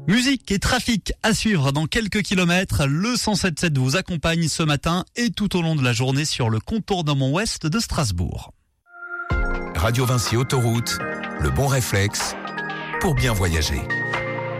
Musique et trafic à suivre dans quelques kilomètres. Le 107.7 vous accompagne ce matin et tout au long de la journée sur le contournement ouest de Strasbourg. Radio Vinci Autoroute, le bon réflexe pour bien voyager.